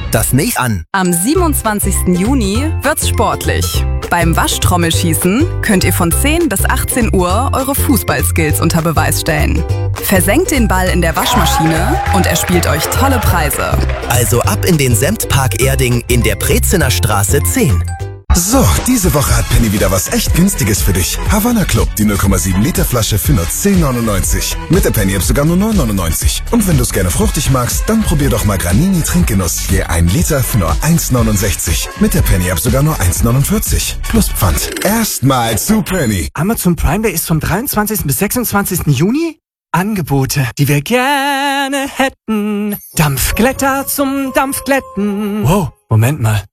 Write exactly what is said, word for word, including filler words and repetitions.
Das nächste an. Am siebenundzwanzigsten Juni wird's sportlich. Beim Waschtrommelschießen könnt ihr von zehn bis achtzehn Uhr eure Fußballskills unter Beweis stellen. Versenkt den Ball in der Waschmaschine und er spielt euch tolle Preise. Also ab in den Semtpark Erding in der Brezener Straße zehn. So, diese Woche hat Penny wieder was echt Günstiges für dich. Havanna Club, die null Komma sieben Liter Flasche für nur zehn neunundneunzig. Mit der Penny App sogar nur neun neunundneunzig. Und wenn du es gerne fruchtig magst, dann probier doch mal Granini Trinkgenuss. Je ein Liter für nur eins neunundsechzig. Mit der Penny App sogar nur eins neunundvierzig. Plus Pfand. Erstmal zu Penny. Amazon Prime Day ist vom dreiundzwanzigsten bis sechsundzwanzigsten Juni. Angebote, die wir gerne hätten. Dampfglätter zum Dampfglätten. Wow, Moment mal.